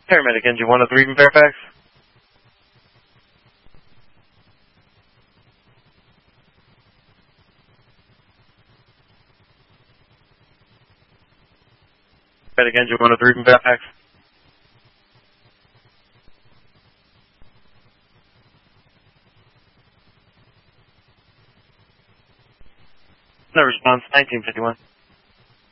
Paramedic Engine 103 from Fairfax. Paramedic Engine 103 from Fairfax. No response, 1951.